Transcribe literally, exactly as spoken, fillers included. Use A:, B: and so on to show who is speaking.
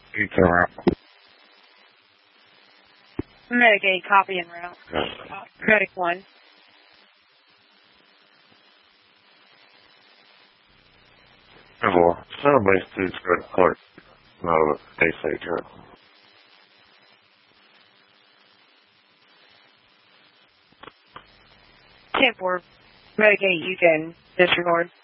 A: You turn around.
B: Medicaid, copy en route.
A: Yes.
B: Uh, Medic one.
A: Well, Center Base two is good. Clerk. No, A C here.
B: ten four. Medicaid, you can disregard.